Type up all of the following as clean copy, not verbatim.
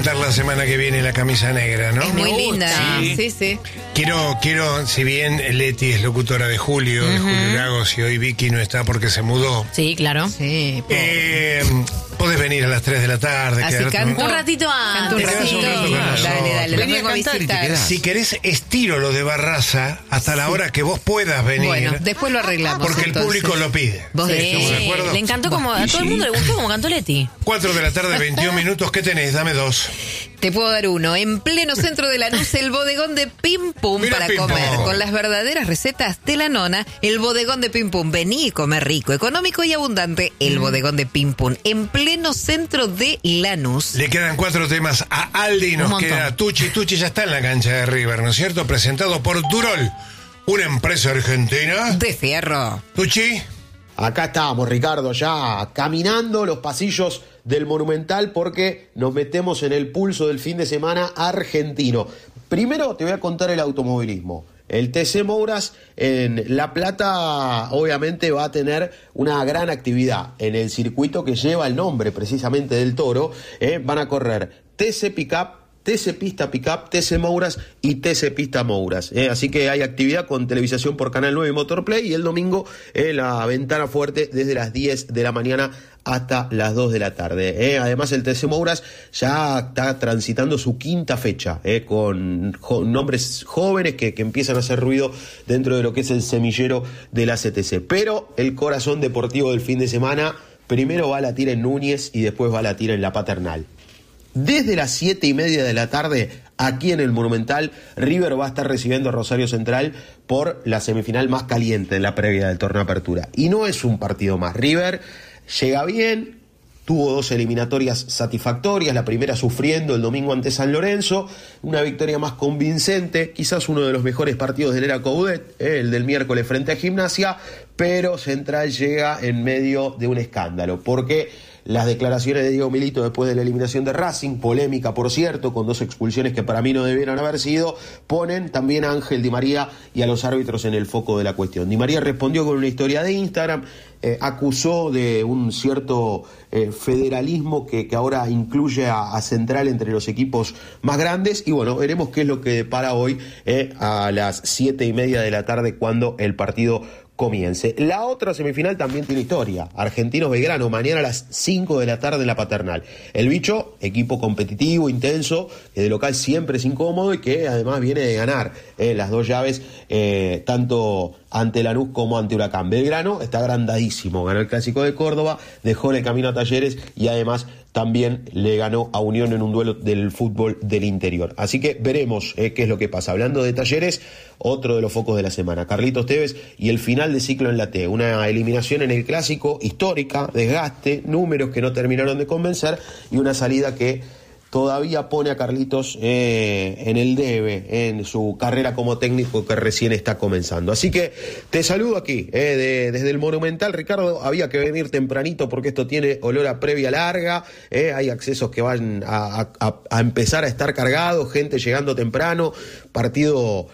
presentar la semana que viene la camisa negra, ¿no? Es muy linda. Sí. Quiero, si bien Leti es locutora de Julio Lagos, y hoy Vicky no está porque se mudó. Sí, claro. Sí. Podés venir a las 3 de la tarde. Así canto un ratito antes. Dale. Vení a cantar y te quedás. Si querés, estiro lo de Barraza hasta la hora que vos puedas venir. Bueno, después lo arreglamos. Porque entonces. el público lo pide. ¿Vos ¿Estamos de acuerdo? Le encantó como a todo el mundo le gustó como cantó Leti. 4 de la tarde, 21 minutos. ¿Qué tenés? Dame 2. Te puedo dar uno. En pleno centro de Lanús, el bodegón de Pim Pum Mira, para Pim comer. Pum. Con las verdaderas recetas de la nona, el bodegón de Pim Pum. Vení y comer rico, económico y abundante. El bodegón de Pim Pum. En pleno centro de Lanús. Le quedan 4 temas a Aldi. Nos queda Tucci. Tucci ya está en la cancha de River, ¿no es cierto? Presentado por Durol, una empresa argentina De fierro. Tucci. Acá estamos, Ricardo, ya caminando los pasillos del Monumental porque nos metemos en el pulso del fin de semana argentino. Primero te voy a contar el automovilismo. El TC Mouras en La Plata obviamente va a tener una gran actividad en el circuito que lleva el nombre precisamente del Toro. Van a correr TC Pickup, TC Pista Pickup, TC Mouras y TC Pista Mouras. Así que hay actividad con televisación por Canal 9 y Motorplay, y el domingo la ventana fuerte desde las 10 de la mañana hasta las 2 de la tarde. Además, el TC Mouras ya está transitando su quinta fecha, con nombres jóvenes que empiezan a hacer ruido dentro de lo que es el semillero de la CTC. Pero el corazón deportivo del fin de semana primero va a latir en Núñez y después va a latir en La Paternal. Desde las 7:30 de la tarde, aquí en el Monumental, River va a estar recibiendo a Rosario Central por la semifinal más caliente en la previa del torneo Apertura. Y no es un partido más. River llega bien, tuvo 2 eliminatorias satisfactorias, la primera sufriendo el domingo ante San Lorenzo, una victoria más convincente, quizás uno de los mejores partidos de Nera Coudet, el del miércoles frente a Gimnasia, pero Central llega en medio de un escándalo, porque las declaraciones de Diego Milito después de la eliminación de Racing, polémica por cierto, con 2 expulsiones que para mí no debieron haber sido, ponen también a Ángel Di María y a los árbitros en el foco de la cuestión. Di María respondió con una historia de Instagram, acusó de un cierto federalismo que ahora incluye a Central entre los equipos más grandes, y bueno, veremos qué es lo que depara hoy a las 7:30 de la tarde cuando el partido comience. La otra semifinal también tiene historia. Argentinos Belgrano, mañana a las 5 de la tarde en La Paternal. El Bicho, equipo competitivo, intenso, que de local siempre es incómodo y que además viene de ganar las 2 llaves, tanto ante Lanús como ante Huracán. Belgrano está agrandadísimo, ganó el Clásico de Córdoba, dejó en el camino a Talleres y además también le ganó a Unión en un duelo del fútbol del interior. Así que veremos qué es lo que pasa. Hablando de Talleres, otro de los focos de la semana, Carlitos Tevez y el final de ciclo en la T. Una eliminación en el Clásico histórica, desgaste, números que no terminaron de convencer y una salida que todavía pone a Carlitos en el debe, en su carrera como técnico que recién está comenzando. Así que te saludo aquí, desde el Monumental, Ricardo. Había que venir tempranito porque esto tiene olor a previa larga, hay accesos que van a empezar a estar cargados, gente llegando temprano, partido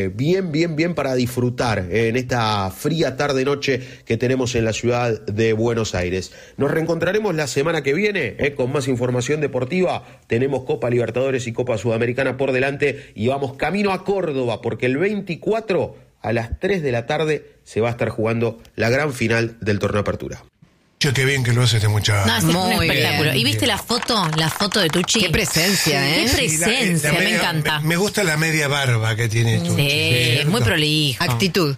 bien para disfrutar en esta fría tarde-noche que tenemos en la ciudad de Buenos Aires. Nos reencontraremos la semana que viene con más información deportiva. Tenemos Copa Libertadores y Copa Sudamericana por delante y vamos camino a Córdoba porque el 24 a las 3 de la tarde se va a estar jugando la gran final del torneo Apertura. Che, qué bien que lo hace este muchacho. No, es un Muy espectáculo. bien. ¿Y viste la foto de Tucci? Qué presencia, Qué presencia, me encanta. Me gusta la media barba que tiene Tucci. Sí, muy prolijo. Actitud.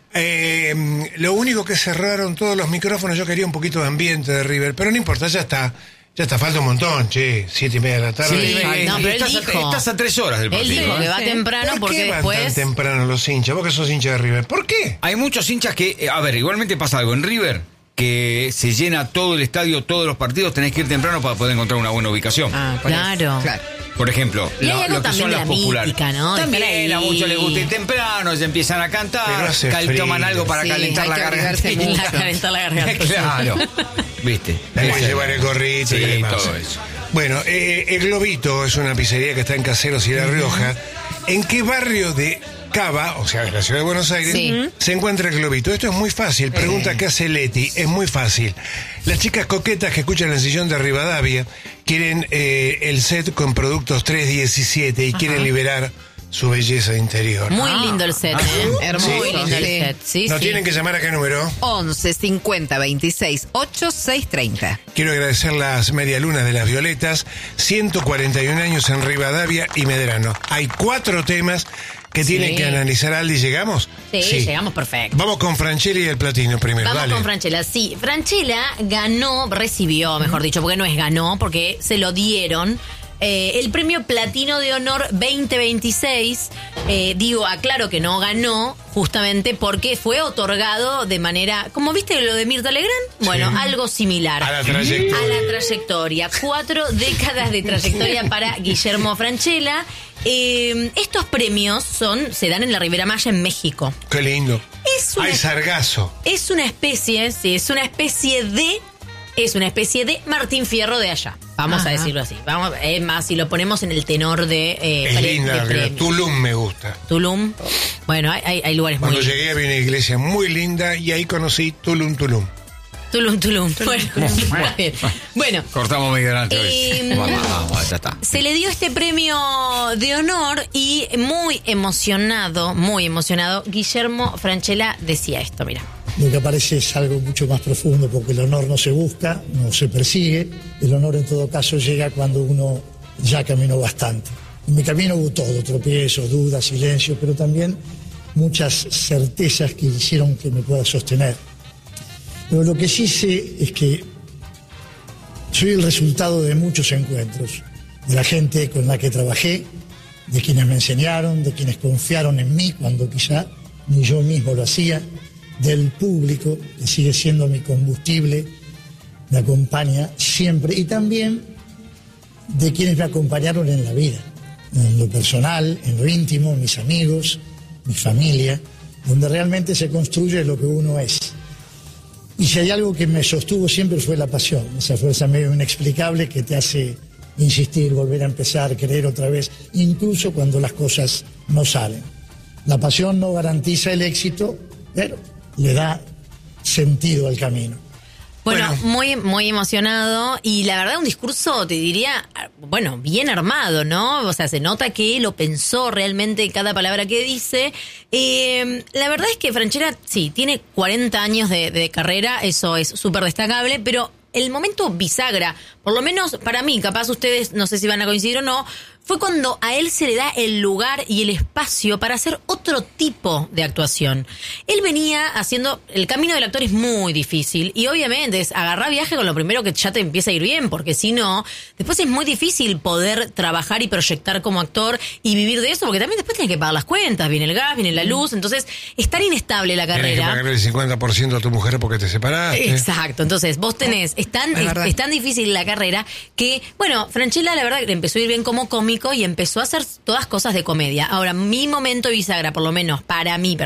Lo único que cerraron todos los micrófonos, yo quería un poquito de ambiente de River, pero no importa, ya está, falta un montón, 7:30 de la tarde. Sí, no, pero él dijo. Estás a 3 horas del Él partido. dijo que va temprano ¿Por porque qué van después... tan temprano los hinchas? Vos que sos hincha de River, ¿por qué? Hay muchos hinchas que, a ver, igualmente pasa algo en River, que se llena todo el estadio, todos los partidos, tenés que ir temprano para poder encontrar una buena ubicación. Claro. Por ejemplo, Y hay algo lo que también son de las la populares. mística, ¿no? También a muchos les gusta ir temprano, se empiezan a Pero cantar, hace frío. toman algo para Sí, calentar hay la que garganta. abrigarse mucho. Para calentar la garganta. Claro, viste. Hay que llevar el gorrito Sí, y demás. todo eso. Bueno, el Globito es una pizzería que está en Caseros y La Rioja. ¿En qué barrio de Cava, o sea, de la ciudad de Buenos Aires, Sí. se encuentra el Globito? Esto es muy fácil. Pregunta qué hace Leti. Es muy fácil. Las chicas coquetas que escuchan el sillón de Rivadavia quieren el set con productos 317 y quieren liberar su belleza interior. Muy lindo el set, Hermoso. Muy lindo el Sí. set. Sí, ¿No sí. tienen que llamar a qué número? 11 50 26 8630. Quiero agradecer las medialunas de las Violetas, 141 años en Rivadavia y Medrano. Hay 4 temas que tienen que analizar. Aldi, ¿llegamos? Sí, llegamos perfecto. Vamos con Franchella y el platino primero. Vamos dale. con Franchella. Sí, Franchella recibió, mejor dicho, porque no es ganó, porque se lo dieron. El premio Platino de Honor 2026, aclaro que no ganó justamente porque fue otorgado de manera, como viste lo de Mirta Legrand, bueno, algo similar. A la trayectoria. A la trayectoria. 4 décadas de trayectoria para Guillermo Franchella. Estos premios se dan en la Ribera Maya en México. Qué lindo. Hay sargazo. Es una especie de Martín Fierro de allá. Vamos a decirlo así. Es más, si lo ponemos en el tenor de Es linda, de premios. Tulum me gusta. Tulum. Bueno, hay lugares Cuando muy llegué había una iglesia muy linda y ahí conocí Tulum. Tulum. Bueno, muy bien. Bueno, Cortamos medio delante hoy. Vamos, ya está. se le dio este premio de honor y muy emocionado, Guillermo Franchella decía esto, mira. Lo que aparece es algo mucho más profundo, porque el honor no se busca, no se persigue. El honor en todo caso llega cuando uno ya caminó bastante. En mi camino hubo todo, tropiezos, dudas, silencio, pero también muchas certezas que hicieron que me pueda sostener. Pero lo que sí sé es que soy el resultado de muchos encuentros, de la gente con la que trabajé, de quienes me enseñaron, de quienes confiaron en mí cuando quizá ni yo mismo lo hacía, del público, que sigue siendo mi combustible, me acompaña siempre, y también de quienes me acompañaron en la vida, en lo personal, en lo íntimo, mis amigos, mi familia, donde realmente se construye lo que uno es. Y si hay algo que me sostuvo siempre fue la pasión, esa fuerza medio inexplicable que te hace insistir, volver a empezar, querer otra vez, incluso cuando las cosas no salen. La pasión no garantiza el éxito, pero le da sentido al camino. Bueno, muy emocionado y la verdad un discurso, te diría, bueno, bien armado, ¿no? O sea, se nota que lo pensó realmente cada palabra que dice. La verdad es que Franchella, sí, tiene 40 años de carrera, eso es súper destacable, pero el momento bisagra, por lo menos para mí, capaz ustedes, no sé si van a coincidir o no, fue cuando a él se le da el lugar y el espacio para hacer otro tipo de actuación. Él venía haciendo... El camino del actor es muy difícil y obviamente es agarrar viaje con lo primero que ya te empieza a ir bien, porque si no, después es muy difícil poder trabajar y proyectar como actor y vivir de eso, porque también después tienes que pagar las cuentas, viene el gas, viene la luz, entonces es tan inestable la Tienes que carrera. pagarle el 50% a tu mujer porque te separaste. Exacto, entonces vos tenés, es tan difícil la carrera que, bueno, Franchella la verdad que le empezó a ir bien como cómico y empezó a hacer todas cosas de comedia. Ahora, mi momento bisagra, por lo menos para mí,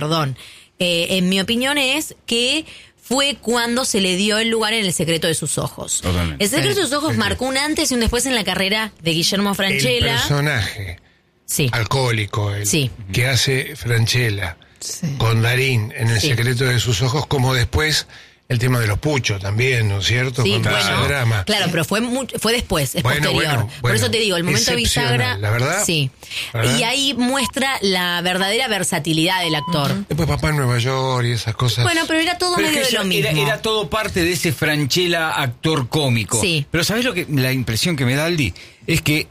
en mi opinión es que fue cuando se le dio el lugar en El secreto de sus ojos. Totalmente. El secreto de sus ojos marcó un antes y un después en la carrera de Guillermo El Franchella. personaje Sí. alcohólico Sí. que hace Franchella con Darín en El Sí. secreto de sus ojos, como después el tema de los puchos también, ¿no es cierto? Sí, Con ese drama. claro, pero fue después, es Bueno, posterior. bueno, Por eso bueno. te digo, el momento Excepcional, bisagra. la verdad. Sí. ¿Verdad? Y ahí muestra la verdadera versatilidad del actor. Después Papá en Nueva York y esas cosas. Bueno, pero era todo Pero es medio que de lo eso mismo. era todo parte de ese Franchella actor cómico. Sí. Pero ¿sabés lo que la impresión que me da, Aldi? Es que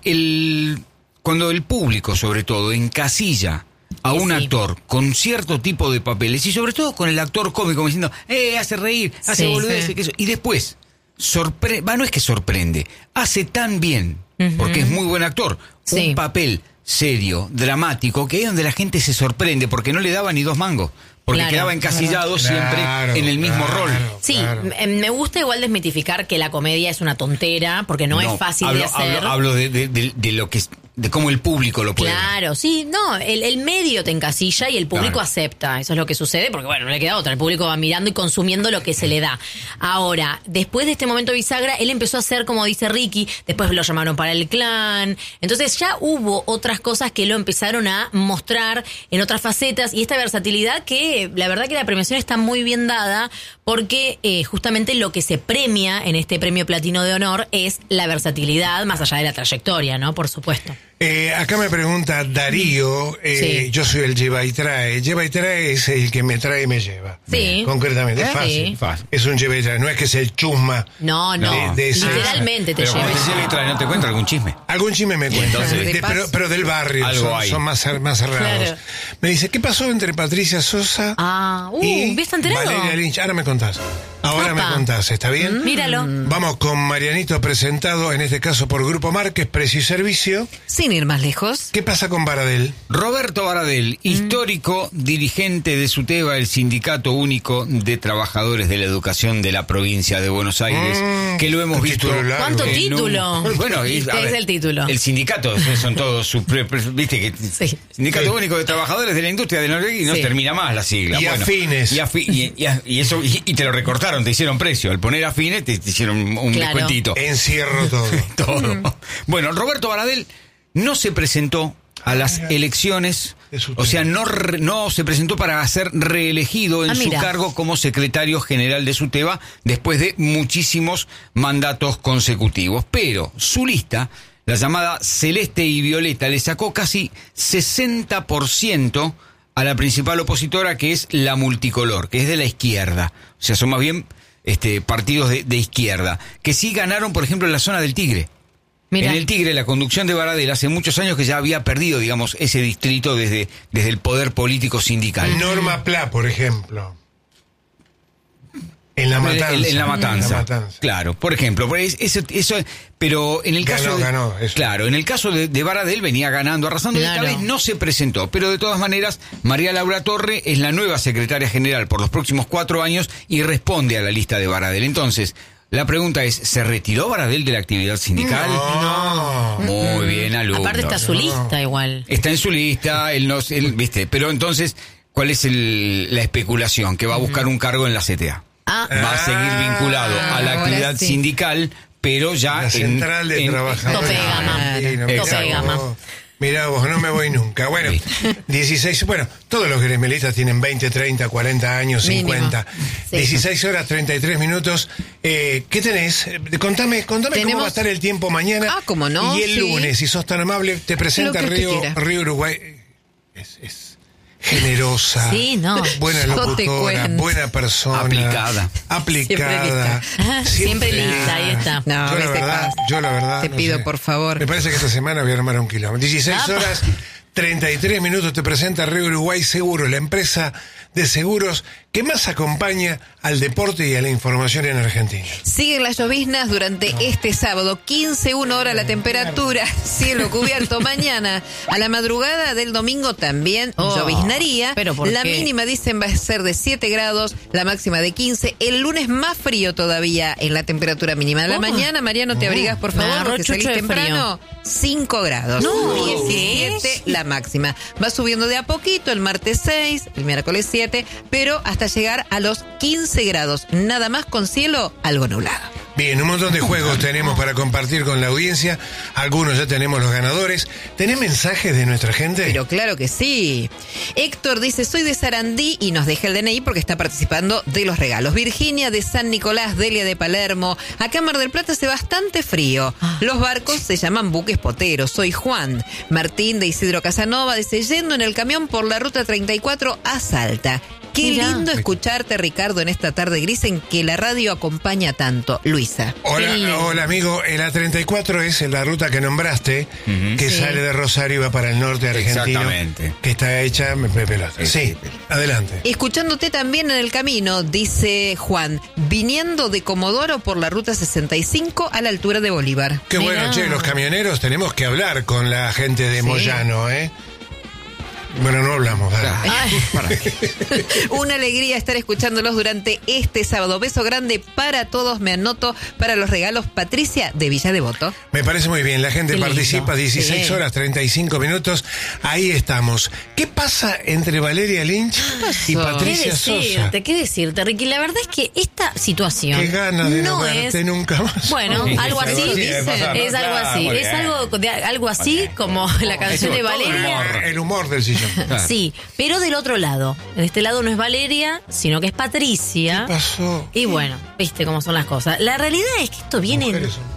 cuando el público, sobre todo, encasilla a un actor con cierto tipo de papeles y sobre todo con el actor cómico diciendo, hace reír, hace Sí. boludeces, que eso. Y después, no es que sorprende, hace tan bien, porque es muy buen actor, Sí. un papel serio, dramático, que es donde la gente se sorprende, porque no le daba ni 2 mangos, porque Claro. quedaba encasillado siempre en el mismo rol. Sí, claro. me gusta igual desmitificar que la comedia es una tontera, porque no es fácil de hacer. Hablo de lo que de cómo el público lo puede ver. Claro, sí, no, el medio te encasilla y el público acepta. Eso es lo que sucede porque, bueno, no le queda otra. El público va mirando y consumiendo lo que se le da. Ahora, después de este momento bisagra, él empezó a hacer, como dice Ricky, después lo llamaron para el clan. Entonces ya hubo otras cosas que lo empezaron a mostrar en otras facetas y esta versatilidad que la verdad que la premiación está muy bien dada porque justamente lo que se premia en este premio Platino de Honor es la versatilidad más allá de la trayectoria, ¿no? Por supuesto. Acá me pregunta Darío, Sí. Yo soy el lleva y trae. Lleva y trae es el que me trae y me lleva. Sí. Concretamente, es Sí. fácil. Fácil. Es un lleva y trae, no es que es el chusma. No. De ese- Literalmente te Pero lleva. cuando te lleva y trae, ¿no te cuenta algún chisme? Algún chisme me cuenta, Entonces, pero del barrio, algo hay. son más cerrados. Claro. Me dice, ¿qué pasó entre Patricia Sosa y ¿ves enterado? Valeria Lynch? Ahora me contás. Ahora Apa. me contás, ¿está bien? Míralo. Vamos con Marianito presentado, en este caso por Grupo Márquez, Precio y Servicio. Sin ir más lejos. ¿Qué pasa con Baradel? Roberto Baradel, histórico dirigente de SUTEBA, el Sindicato Único de Trabajadores de la Educación de la provincia de Buenos Aires, que lo hemos un visto. título largo. ¿Cuánto en título? Bueno, ¿Qué es el título? El sindicato, son todos, viste que Sí. Sindicato Sí. Único de Trabajadores de la Industria de Noruega y no Sí. termina más la sigla. Y afines. Y eso, y te lo recortaron, te hicieron precio. Al poner afines te hicieron un Claro. descuentito. Encierro todo. Todo. Bueno, Roberto Baradel no se presentó a las elecciones, De su o sea, tema. no se presentó para ser reelegido en su mira. cargo como secretario general de SUTEBA después de muchísimos mandatos consecutivos. Pero su lista, la llamada Celeste y Violeta, le sacó casi 60% a la principal opositora, que es la Multicolor, que es de la izquierda. O sea, son más bien partidos de izquierda, que sí ganaron, por ejemplo, en la zona del Tigre. Mira. En el Tigre, la conducción de Baradel hace muchos años que ya había perdido, digamos, ese distrito desde el poder político sindical. Norma Pla, por ejemplo. En La Matanza. En la Matanza. En La Matanza. Claro, por ejemplo, pero en el caso Ganó, eso. Claro, en el caso de Baradel venía ganando, arrasando, y esta Claro. vez no se presentó, pero de todas maneras María Laura Torre es la nueva secretaria general por los próximos 4 años y responde a la lista de Baradel. Entonces, la pregunta es, ¿se retiró Baradel de la actividad sindical? No. Muy bien, alumnos. Aparte está su lista igual. Está en su lista, ¿viste? Pero entonces, ¿cuál es la especulación? Que va a buscar un cargo en la CTA. Va a seguir vinculado a la ahora actividad sí. sindical, pero ya La central de trabajadores. Tope de gama. Argentinos. Tope Exacto. de gama. Mirá vos, no me voy nunca. Bueno, 16, bueno, todos los gremelistas tienen 20, 30, 40 años, Mínimo. 50. Sí. 16 horas, 33 minutos. ¿Qué tenés? Contame cómo Tenemos- va a estar el tiempo mañana. Ah, cómo no, Y el sí. lunes, si sos tan amable, te presenta Lo que usted quiera. Río Uruguay. Es generosa. Sí, no. Buena Yo te locutora, cuento. buena persona. Aplicada. Aplicada. Siempre lista, ahí está. No, Yo la vete verdad, paz. yo la verdad. Te no pido, sé. por favor. Me parece que esta semana voy a armar un kilómetro. 16 Apa. horas, 33 minutos te presenta Río Uruguay Seguros, la empresa de seguros que más acompaña al deporte y a la información en Argentina. Siguen las lloviznas durante este sábado, 15-1 hora la temperatura, cielo cubierto mañana. A la madrugada del domingo también lloviznaría. ¿pero por la qué? mínima, dicen, va a ser de 7 grados, la máxima de 15. El lunes más frío todavía en la temperatura mínima. A la mañana, Mariano, te abrigas, por Me favor, agarró porque salís chucho de temprano. 5 grados. No, 17 la máxima. Va subiendo de a poquito, el martes 6, el miércoles 7, pero hasta llegar a los 15 grados. Nada más con cielo algo nublado. Bien, un montón de juegos tenemos para compartir con la audiencia. Algunos ya tenemos los ganadores. ¿Tenés mensajes de nuestra gente? Pero claro que sí. Héctor dice, soy de Sarandí y nos deja el DNI porque está participando de los regalos. Virginia de San Nicolás, Delia de Palermo. Acá en Mar del Plata hace bastante frío. Los barcos se llaman buques poteros. Soy Juan. Martín de Isidro Casanova dice, yendo en el camión por la ruta 34 a Salta. Qué Mirá. lindo escucharte, Ricardo, en esta tarde gris en que la radio acompaña tanto. Luisa. Hola amigo, el A34 es la ruta que nombraste, que Sí. sale de Rosario y va para el norte argentino. Exactamente. Que está hecha pelota. Sí, adelante. Escuchándote también en el camino, dice Juan, viniendo de Comodoro por la ruta 65 a la altura de Bolívar. Qué bueno, Mirá. che, los camioneros tenemos que hablar con la gente de Moyano, ¿eh? Bueno, no hablamos, dale. Una alegría estar escuchándolos durante este sábado. Beso grande para todos. Me anoto para los regalos. Patricia de Villa Devoto. Me parece muy bien. La gente Qué participa. lindo. 16 horas 35 minutos. Ahí estamos. ¿Qué pasa entre Valeria Lynch y Patricia Sosa? ¿Qué decirte, Ricky? La verdad es que esta situación Qué ganas de no no verte es... nunca más. Bueno, Sí, algo sí, así, sí, dice, pasa, es algo claro, así, muy es bien. algo así como la canción de todo Valeria. El humor del sillón. Claro. Sí, pero del otro lado. En este lado no es Valeria, sino que es Patricia. ¿Qué pasó? Y bueno, viste cómo son las cosas. La realidad es que esto viene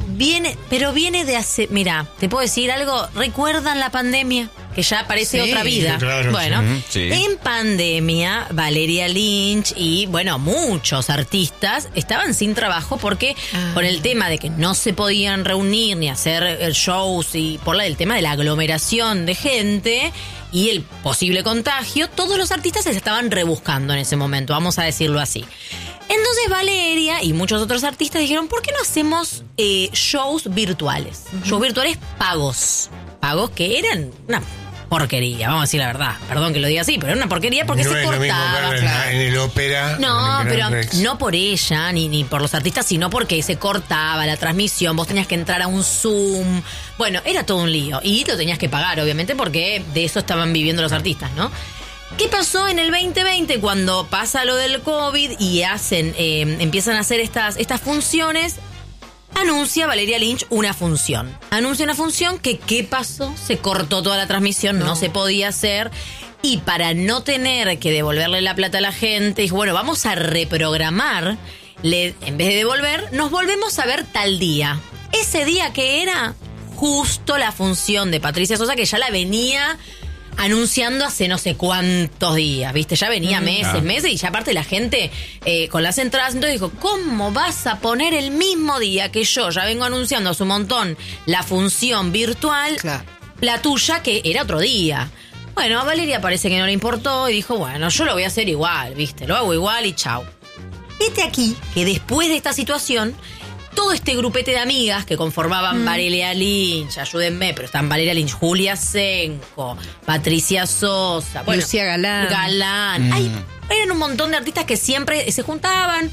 de hace... Mira, te puedo decir algo. ¿Recuerdan la pandemia? Que ya parece Sí, otra vida. sí, claro, Bueno, sí. en pandemia, Valeria Lynch y, bueno, muchos artistas estaban sin trabajo porque con el tema de que no se podían reunir ni hacer shows y por el tema de la aglomeración de gente y el posible contagio, todos los artistas se estaban rebuscando en ese momento, vamos a decirlo así. Entonces Valeria y muchos otros artistas dijeron, ¿por qué no hacemos shows virtuales? Shows virtuales pagos que eran una porquería, vamos a decir la verdad. Perdón que lo diga así, pero era una porquería porque no se es lo mismo cortaba. verla en el ópera. No, en el pero Gran Rex. no por ella, ni por los artistas, sino porque se cortaba la transmisión, vos tenías que entrar a un Zoom. Bueno, era todo un lío. Y lo tenías que pagar, obviamente, porque de eso estaban viviendo los artistas, ¿no? ¿Qué pasó en el 2020 cuando pasa lo del COVID y empiezan a hacer estas funciones? Anuncia Valeria Lynch una función. Anuncia una función que, ¿qué pasó? Se cortó toda la transmisión, no se podía hacer. Y para no tener que devolverle la plata a la gente, dijo, bueno, vamos a reprogramar. En vez de devolver, nos volvemos a ver tal día. Ese día que era justo la función de Patricia Sosa, que ya la venía anunciando hace no sé cuántos días, ¿viste? Ya venía meses, y ya aparte la gente con las entradas, entonces dijo, ¿cómo vas a poner el mismo día que yo ya vengo anunciando hace un montón la función virtual, Claro. la tuya, que era otro día? Bueno, a Valeria parece que no le importó y dijo, bueno, yo lo voy a hacer igual, ¿viste? Lo hago igual y chau. Vete aquí que después de esta situación, todo este grupete de amigas que conformaban Valeria Lynch, ayúdenme, pero están Valeria Lynch, Julia Senko, Patricia Sosa, bueno, Lucía Galán. Eran un montón de artistas que siempre se juntaban,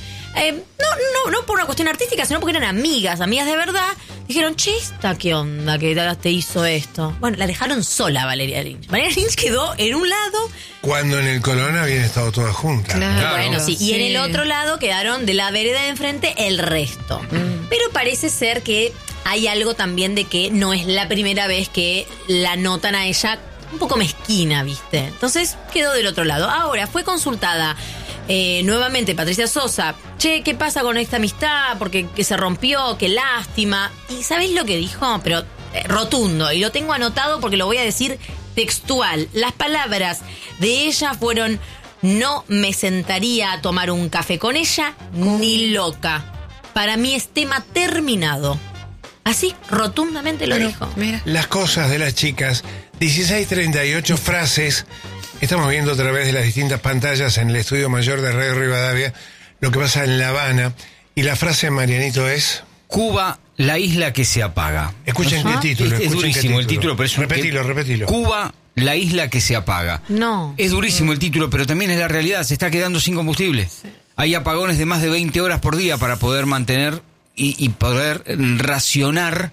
no por una cuestión artística, sino porque eran amigas de verdad. Dijeron, che, ¿qué onda que te hizo esto? Bueno, la dejaron sola Valeria Lynch. Valeria Lynch quedó en un lado. Cuando en el Colón habían estado todas juntas. Claro. Bueno, sí. Y en Sí. el otro lado quedaron de la vereda de enfrente el resto. Pero parece ser que hay algo también de que no es la primera vez que la notan a ella un poco mezquina, ¿viste? Entonces quedó del otro lado. Ahora, fue consultada nuevamente Patricia Sosa. Che, ¿qué pasa con esta amistad? Porque que se rompió, qué lástima. ¿Y sabéis lo que dijo? Pero rotundo. Y lo tengo anotado porque lo voy a decir textual. Las palabras de ella fueron: no me sentaría a tomar un café con ella, ni loca. Para mí es tema terminado. Así, rotundamente lo dijo. Mira. Las cosas de las chicas. 16:38 frases. Estamos viendo a través de las distintas pantallas en el estudio mayor de Radio Rivadavia lo que pasa en La Habana. Y la frase, Marianito, es... Cuba, la isla que se apaga. Escuchen qué título. Es escuchen qué durísimo el título, pero es un... Repetilo. Cuba, la isla que se apaga. No. Es durísimo el título, pero también es la realidad. Se está quedando sin combustible. Hay apagones de más de 20 horas por día para poder mantener y poder racionar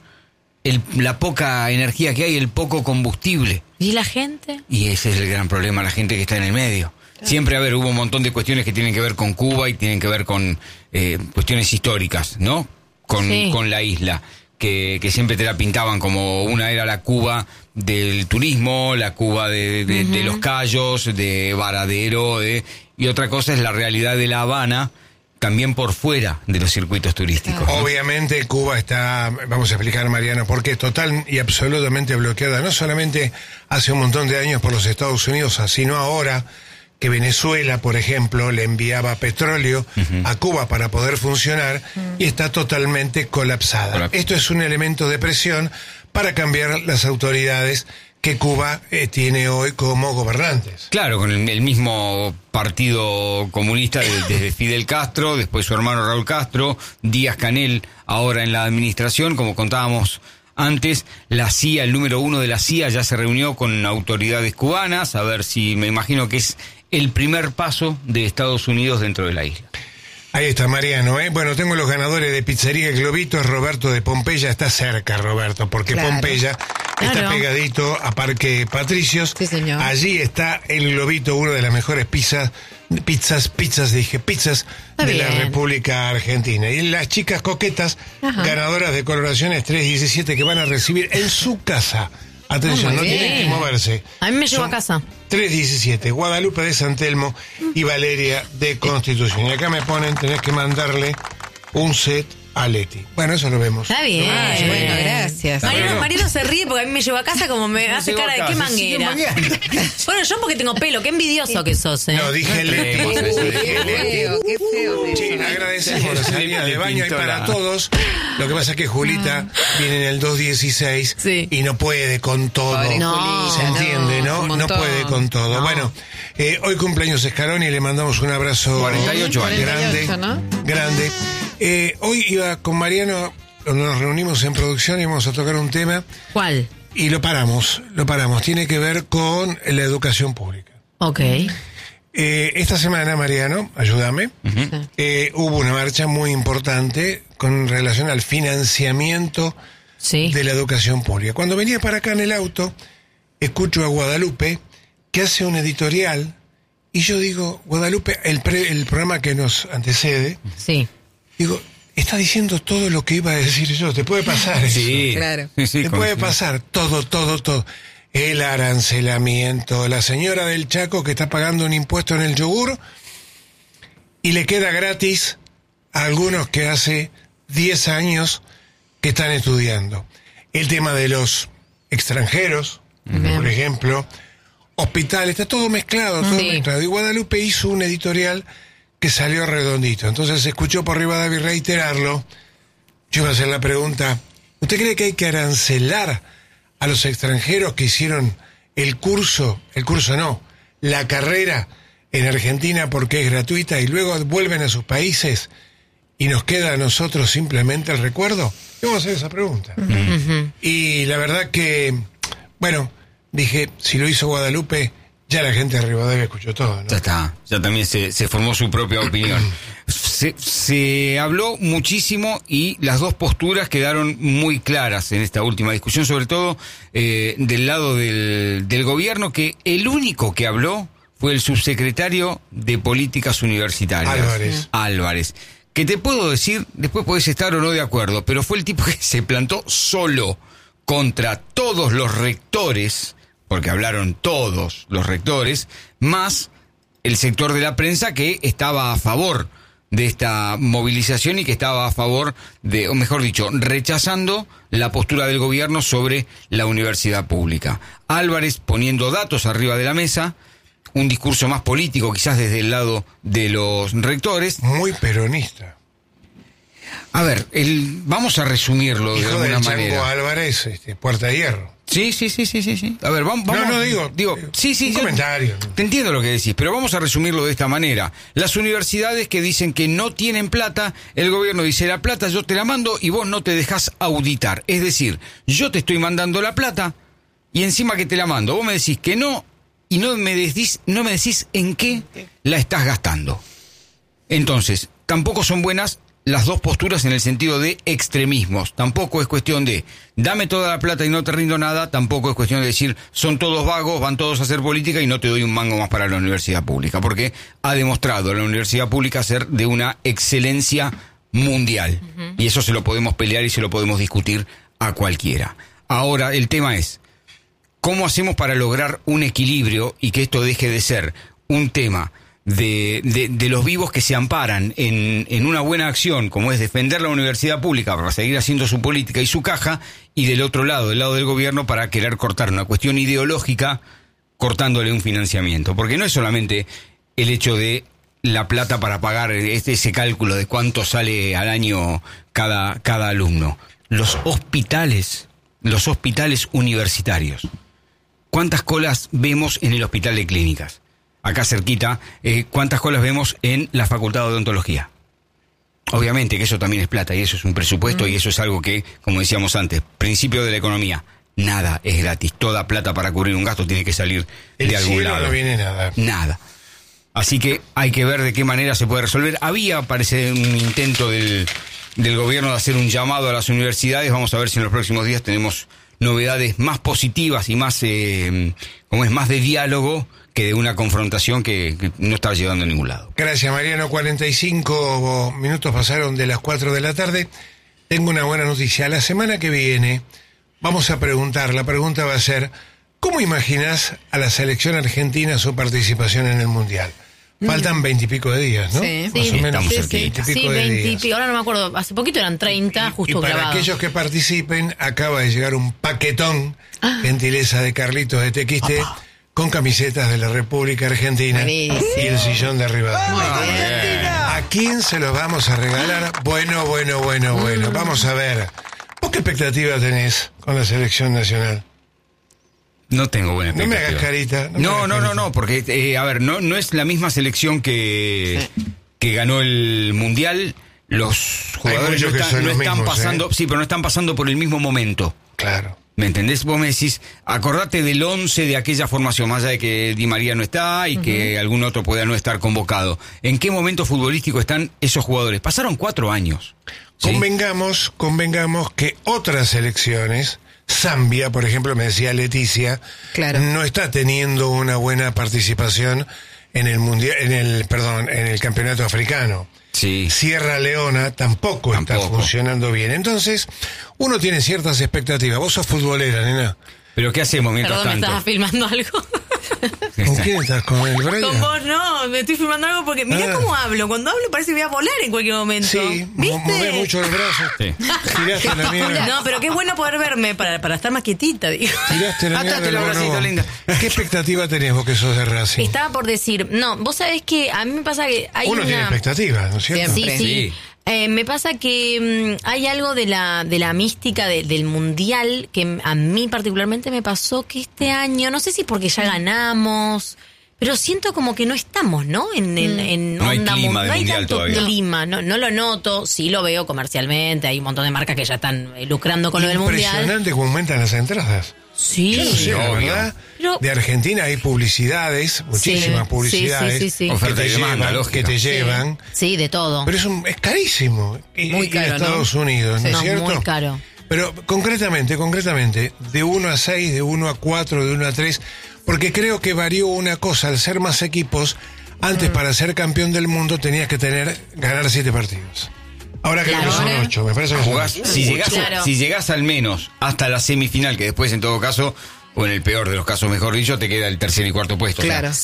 la poca energía que hay, el poco combustible. ¿Y la gente? Y ese es el gran problema, la gente que está en el medio. Siempre, hubo un montón de cuestiones que tienen que ver con Cuba y tienen que ver con cuestiones históricas, ¿no? Con la isla, que siempre te la pintaban como una era la Cuba del turismo, la Cuba de los Cayos, de Varadero, y otra cosa es la realidad de La Habana, también por fuera de los circuitos turísticos. ¿No? Obviamente Cuba está, vamos a explicar, Mariana, porque total y absolutamente bloqueada, no solamente hace un montón de años por los Estados Unidos, sino ahora que Venezuela, por ejemplo, le enviaba petróleo a Cuba para poder funcionar y está totalmente colapsada. Esto es un elemento de presión para cambiar las autoridades que Cuba tiene hoy como gobernantes. Claro, con el mismo partido comunista desde Fidel Castro, después su hermano Raúl Castro, Díaz-Canel ahora en la administración, como contábamos Antes, la CIA, el número 1 de la CIA, ya se reunió con autoridades cubanas, a ver si, me imagino que es el primer paso de Estados Unidos dentro de la isla. Ahí está Mariano, ¿eh? Bueno, tengo los ganadores de Pizzería Globito, es Roberto de Pompeya, está cerca Roberto, porque Claro. Pompeya está pegadito a Parque Patricios. Sí, señor. Allí está el Globito, una de las mejores pizzas Está de la bien. República Argentina. Y las chicas coquetas, ganadoras de coloraciones 317, que van a recibir en su casa. Atención, Muy no bien. tienen que moverse. A mí me llevo Son a casa. 317, Guadalupe de San Telmo y Valeria de Constitución. Y acá me ponen, tenés que mandarle un set a Leti. Bueno, eso lo vemos. Está bien. Ay, bueno, gracias. Mariano se ríe porque a mí me lleva a casa como me hace llevo cara a de qué casa, sí, manguera. Bueno, yo porque tengo pelo, qué envidioso que sos, ¿eh? No, dije Leti. Qué Dije Qué Leti. feo, qué feo. Sí, agradecemos la salida de baño y para todos. Lo que pasa es que Julita viene en el 216 Sí. y no puede con todo. Pobre No. Julita, Se entiende, un ¿no? No montón. puede con todo. No. Bueno, hoy cumpleaños Escaroni y le mandamos un abrazo 48 años. grande. 48, ¿no? Grande. Hoy iba con Mariano, nos reunimos en producción y vamos a tocar un tema ¿Cuál? y lo paramos. Tiene que ver con la educación pública. Ok. Esta semana, Mariano, ayúdame, hubo una marcha muy importante con relación al financiamiento Sí. de la educación pública. Cuando venía para acá en el auto, escucho a Guadalupe que hace un editorial y yo digo, Guadalupe, el programa que nos antecede, Sí. digo, está diciendo todo lo que iba a decir yo. ¿Te puede pasar eso? Sí, Claro. Sí, Te con- puede pasar todo. El arancelamiento, la señora del Chaco que está pagando un impuesto en el yogur y le queda gratis a algunos que hace 10 años que están estudiando. El tema de los extranjeros, por ejemplo, hospitales, está todo mezclado, Sí. Y Guadalupe hizo un editorial que salió redondito. Entonces se escuchó por Rivadavia reiterarlo. Yo iba a hacer la pregunta, ¿usted cree que hay que arancelar a los extranjeros que hicieron la carrera en Argentina porque es gratuita y luego vuelven a sus países y nos queda a nosotros simplemente el recuerdo? Yo voy a hacer esa pregunta. Y la verdad que, bueno, dije, si lo hizo Guadalupe, ya la gente de Rivadavia escuchó todo, ¿no? Ya está, ya también se formó su propia opinión. Se habló muchísimo y las dos posturas quedaron muy claras en esta última discusión, sobre todo del lado del gobierno, que el único que habló fue el subsecretario de Políticas Universitarias. Álvarez. Que te puedo decir, después podés estar o no de acuerdo, pero fue el tipo que se plantó solo contra todos los rectores, porque hablaron todos los rectores, más el sector de la prensa que estaba a favor de esta movilización y que estaba a favor de, o mejor dicho, rechazando la postura del gobierno sobre la universidad pública. Álvarez poniendo datos arriba de la mesa, un discurso más político quizás desde el lado de los rectores. Muy peronista. A ver, vamos a resumirlo de Hijo alguna del Chango manera. Álvarez, Puerta de Hierro. Sí. A ver, vamos. No, digo, sí, un yo comentario. Te entiendo lo que decís, pero vamos a resumirlo de esta manera. Las universidades que dicen que no tienen plata, el gobierno dice, la plata yo te la mando y vos no te dejás auditar. Es decir, yo te estoy mandando la plata y encima que te la mando, vos me decís que no y no me decís en qué la estás gastando. Entonces, tampoco son buenas las dos posturas en el sentido de extremismos. Tampoco es cuestión de dame toda la plata y no te rindo nada. Tampoco es cuestión de decir son todos vagos, van todos a hacer política y no te doy un mango más para la universidad pública. Porque ha demostrado la universidad pública ser de una excelencia mundial. Y eso se lo podemos pelear y se lo podemos discutir a cualquiera. Ahora, el tema es, ¿cómo hacemos para lograr un equilibrio y que esto deje de ser un tema de los vivos que se amparan en una buena acción, como es defender la universidad pública para seguir haciendo su política y su caja, y del otro lado, del lado del gobierno, para querer cortar una cuestión ideológica cortándole un financiamiento? Porque no es solamente el hecho de la plata para pagar ese cálculo de cuánto sale al año cada alumno. Los hospitales universitarios. ¿Cuántas colas vemos en el hospital de clínicas? Acá cerquita, ¿cuántas colas vemos en la Facultad de Odontología? Obviamente que eso también es plata y eso es un presupuesto y eso es algo que, como decíamos antes, principio de la economía, nada es gratis. Toda plata para cubrir un gasto tiene que salir de algún lado. No viene nada. Nada. Así que hay que ver de qué manera se puede resolver. Había, parece, un intento del gobierno de hacer un llamado a las universidades. Vamos a ver si en los próximos días tenemos novedades más positivas y más, más de diálogo que de una confrontación que no está llevando a ningún lado. Gracias, Mariano. 45 minutos pasaron de las 4 de la tarde. Tengo una buena noticia. La semana que viene vamos a preguntar, la pregunta va a ser, ¿cómo imaginás a la selección argentina su participación en el Mundial? Faltan 20 y pico de días, ¿no? Sí, más o menos. estamos Sí, cerquita. 20 y pico. Ahora no me acuerdo, hace poquito eran 30, justo y para grabados. aquellos que participen, acaba de llegar un paquetón, gentileza de Carlitos de Tequiste, con camisetas de la República Argentina. Buenísimo. Y el sillón de arriba. Muy bien. ¿A quién se los vamos a regalar? Bueno. Vamos a ver. ¿Vos qué expectativa tenés con la selección nacional? No tengo buena No me expectativa. hagas carita. No, porque, a ver, no es la misma selección que ganó el Mundial. Los jugadores muchos que son los mismos, pasando, sí, pero no están pasando por el mismo momento. Claro. ¿Me entendés? Vos me decís, acordate del 11 de aquella formación, más allá de que Di María no está y que algún otro pueda no estar convocado. ¿En qué momento futbolístico están esos jugadores? Pasaron 4 años. ¿Sí? Convengamos que otras selecciones, Zambia, por ejemplo, me decía Leticia, Claro. no está teniendo una buena participación en el mundial, en el campeonato africano. Sí. Sierra Leona tampoco está funcionando bien. Entonces, uno tiene ciertas expectativas. Vos sos futbolera, nena. ¿Pero qué hacemos mientras Perdón, ¿me tanto? estabas filmando algo? ¿Con quién estás? ¿Con el Brian? Con vos no, me estoy filmando algo porque mirá cómo hablo. Cuando hablo parece que voy a volar en cualquier momento. Sí, ¿viste? mueve mucho el brazo. Sí. Tiraste la mierda. No, pero qué bueno poder verme para estar más quietita, digo. Tiraste la mierda. Atate el del bracito, bonobón. linda. ¿Qué expectativa tenés vos que sos de Racing? Estaba por decir, no, vos sabés que a mí me pasa que hay Uno tiene expectativas, ¿no es cierto? Siempre. Sí. Me pasa que hay algo de la mística del mundial que a mí particularmente me pasó que este año, no sé si porque ya ganamos, pero siento como que no estamos, ¿no? En No hay onda clima de no hay mundial tanto todavía. clima, no lo noto, sí lo veo comercialmente, hay un montón de marcas que ya están lucrando con lo del mundial. Impresionante cómo aumentan las entradas. Sí. Yo no sé, la obvio. verdad. Pero- De Argentina hay publicidades, muchísimas Sí, publicidades sí. que Oferta te y demanda, llevan, lógica. que te llevan. Sí, de todo. Pero es carísimo. Muy caro, en Estados Unidos, ¿no es No, cierto? muy caro. Pero concretamente, de 1 a 6, de 1 a 4, de 1 a 3, porque creo que varió una cosa, al ser más equipos, antes para ser campeón del mundo tenías que ganar 7 partidos. Ahora creo Claro, que son ahora- 8, me parece que son Jugás, 8. Claro. si llegás al menos hasta la semifinal, que después en todo caso, o en el peor de los casos, mejor dicho, te queda el tercer y cuarto puesto. O sea, Claro.